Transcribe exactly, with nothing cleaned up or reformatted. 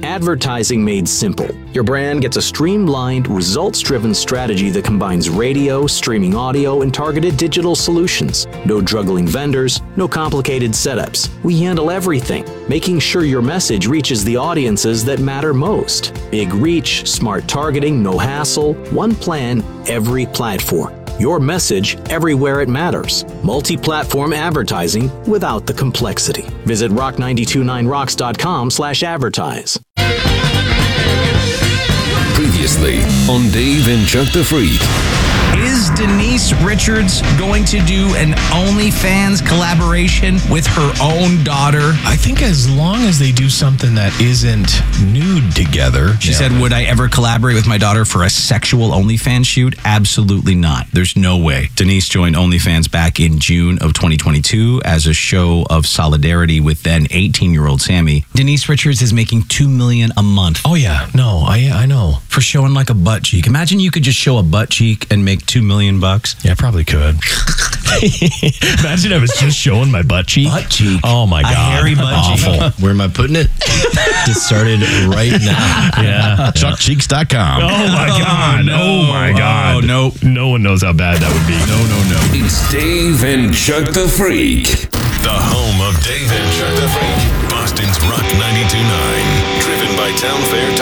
Advertising made simple. Your brand gets a streamlined, results-driven strategy that combines radio, streaming audio, and targeted digital solutions. No juggling vendors, no complicated setups. We handle everything, making sure your message reaches the audiences that matter most. Big reach, smart targeting, no hassle, one plan, every platform. Your message everywhere it matters. Multi-platform advertising without the complexity. Visit rock nine two nine rocks dot com slash advertise. Previously on Dave and Chuck the Freak. Is Denise Richards going to do an OnlyFans collaboration with her own daughter? I think as long as they do something that isn't nude together. She yeah. said, would I ever collaborate with my daughter for a sexual OnlyFans shoot? Absolutely not. There's no way. Denise joined OnlyFans back in June of twenty twenty-two as a show of solidarity with then eighteen-year-old Sammy. Denise Richards is making two million dollars a month. Oh, yeah. No, I I know. For showing like a butt cheek. Imagine you could just show a butt cheek and make two million bucks. Yeah, I probably could. Imagine I was just showing my butt cheek. Butt cheek. Oh my God. A hairy butt Awful. Where am I putting it? Just started right now. Yeah. chuck cheeks dot com. Oh my God. no. Oh my God. Oh, no. No one knows how bad that would be. No, no, no. It's Dave and Chuck the Freak. The home of Dave and Chuck the Freak. Boston's Rock ninety-two point nine. Driven by Town Fair